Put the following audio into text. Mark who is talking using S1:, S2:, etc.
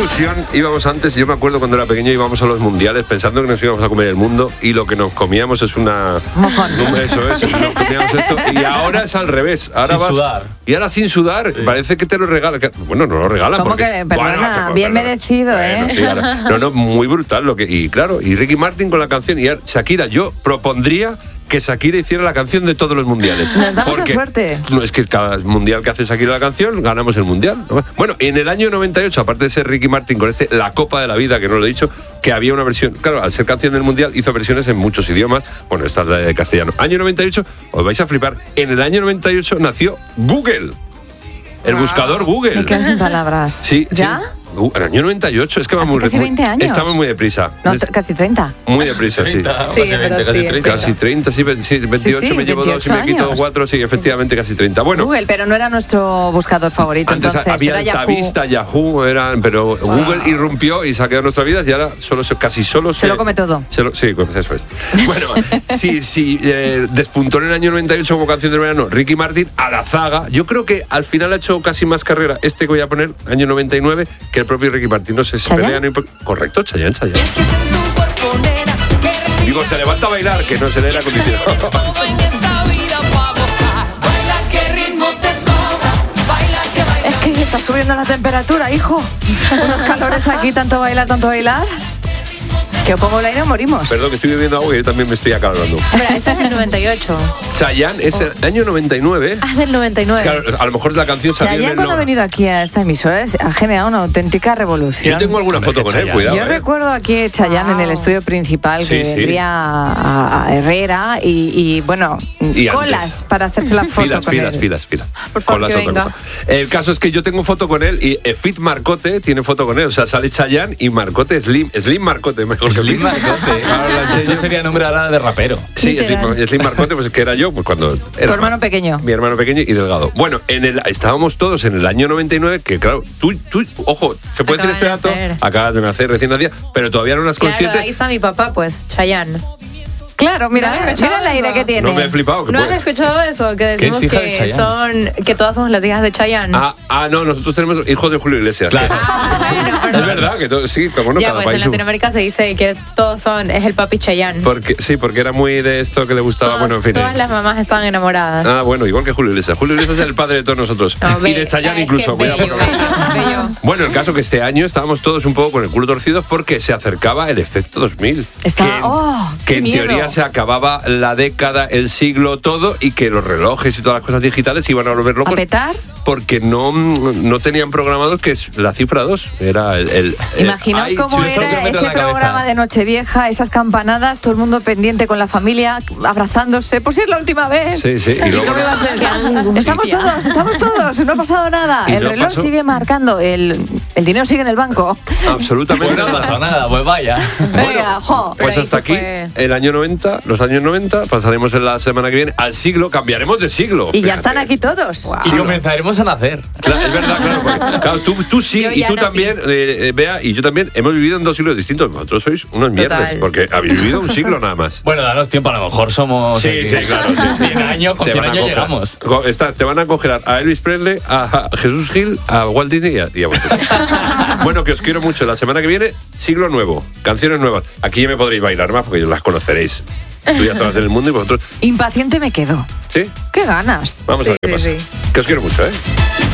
S1: ilusión íbamos antes. Yo me acuerdo cuando era pequeño íbamos a los mundiales pensando que nos íbamos a comer el mundo y lo que nos comíamos es una...
S2: Mojón.
S1: Eso es, nos comíamos esto. Y ahora es al revés. Ahora
S3: Sin sudar.
S1: Y ahora sin sudar. Sí. Parece que te lo regalan. Bueno, no lo regalan.
S2: ¿Cómo
S1: porque,
S2: que? Perdona, bien merecido, ¿eh?
S1: Sí, no, muy brutal. Y claro, y Ricky Martin con la canción. Y Shakira, yo propondría que Shakira hiciera la canción de todos los mundiales.
S2: Nos da mucha suerte.
S1: No, es que cada mundial que hace Shakira la canción, ganamos el mundial. Bueno, en el año 98, aparte de ser Ricky Martin con La Copa de la Vida, que no lo he dicho, que había una versión, claro, al ser canción del mundial, hizo versiones en muchos idiomas. Bueno, esta es la de castellano. Año 98, os vais a flipar, en el año 98 nació Google. El buscador Google.
S2: Me quedo sin palabras.
S1: Sí,
S2: ¿Ya?
S1: Sí. En el año 98, es que va muy...
S2: Casi 20 años.
S1: Estamos muy deprisa.
S2: No, casi 30.
S1: Muy deprisa, sí. Casi 30, sí, 28 me llevo 2 y me quito 4, sí, efectivamente casi 30. Bueno.
S2: Google, pero no era nuestro buscador favorito.
S1: Antes
S2: entonces,
S1: había
S2: era
S1: Altavista, Yahoo, pero Google irrumpió y se ha quedado en nuestras vidas y ahora casi solo
S2: se lo come todo.
S1: Sí, pues eso es. Bueno, sí, despuntó en el año 98 como canción del verano Ricky Martin a la zaga. Yo creo que al final ha hecho casi más carrera que voy a poner, año 99, que el propio Ricky Martin. No sé, se pelea, correcto, Chayanne. Digo, se levanta a bailar, que no se le era acondicionado.
S2: Es que está subiendo la temperatura, hijo. Unos calores aquí, tanto bailar. Que pongo el aire y morimos.
S1: Perdón, que estoy bebiendo agua y yo también me estoy acalorando.
S4: Pero ese es del 98.
S1: Chayanne es el año 99.
S4: Ah, del 99.
S1: Es que a lo mejor la canción salió
S2: Chayanne
S1: en
S2: cuando ha venido aquí a esta emisora ha generado una auténtica revolución.
S1: Yo tengo alguna foto con él, cuidado.
S2: Yo recuerdo aquí Chayanne en el estudio principal que vendría a Herrera y bueno,
S1: y
S2: colas
S1: antes,
S2: para hacerse la foto con él.
S1: Filas.
S4: Por favor, que venga.
S1: El caso es que yo tengo foto con él y Fit Marcote tiene foto con él. O sea, sale Chayanne y Marcote, Slim Marcote, mejor que
S3: Slim Marcote. Eso sería nombre ahora de rapero.
S1: Sí, Slim Marcote, pues que era yo, pues cuando era
S2: tu hermano pequeño.
S1: Mi hermano pequeño y delgado. Bueno, estábamos todos en el año 99, que claro, tú ojo, ¿se puede decir este dato? Acabas de nacer, recién nacida, pero todavía no eras consciente.
S4: Ahí está mi papá, pues, Chayanne.
S2: Claro, mira el aire que tiene.
S1: No me he flipado.
S4: ¿No has escuchado eso? Que decimos que todas somos las hijas de Chayanne.
S1: No, nosotros tenemos hijos de Julio Iglesias.
S3: Claro.
S1: Es verdad que todos, sí, como no,
S4: ya,
S1: cada
S4: pues
S1: país.
S4: en Latinoamérica se dice que es el papi Chayanne.
S1: Porque era muy de esto que le gustaba, bueno, en fin.
S4: Todas las mamás estaban enamoradas.
S1: Bueno, igual que Julio Iglesias. Julio Iglesias es el padre de todos nosotros. Y de Chayanne incluso.
S4: Bello.
S1: Bueno, el caso que este año estábamos todos un poco con el culo torcido porque se acercaba el efecto 2000. Que en teoría se acababa la década, el siglo, todo, y que los relojes y todas las cosas digitales iban a volver locos.
S2: ¿A petar?
S1: Porque no tenían programados que es la cifra 2. Era
S2: Imaginaos cómo era ese programa de Nochevieja, esas campanadas, todo el mundo pendiente con la familia, abrazándose, por si es la última vez.
S1: Sí.
S2: Y luego iba a ser, estamos todos, no ha pasado nada. El reloj sigue marcando, el dinero sigue en el banco.
S1: Absolutamente.
S3: Pues no ha pasado nada, pues vaya.
S2: Venga,
S1: pues hasta aquí, el año 90, los años 90, pasaremos en la semana que viene al siglo, cambiaremos de siglo.
S2: Y ya están aquí todos.
S3: Wow. Y comenzaremos a nacer.
S1: Claro, es verdad, claro. Tú sí, y tú también, Bea, y yo también, hemos vivido en 2 siglos distintos. Vosotros sois unos mierdas, porque habéis vivido un siglo nada más.
S3: Bueno, danos tiempo, a lo mejor somos...
S1: Sí, claro.
S3: 100 años, con 100 años llegamos.
S1: Te van a congelar a Elvis Presley, a Jesús Gil, a Walt Disney y a vosotros. Bueno, que os quiero mucho. La semana que viene, siglo nuevo, canciones nuevas. Aquí ya me podréis bailar más porque las conoceréis. Tú ya estabas en el mundo y vosotros...
S2: Impaciente me quedo.
S1: ¿Sí?
S2: ¿Qué ganas?
S1: Vamos a ver qué pasa. Que os quiero mucho, ¿eh?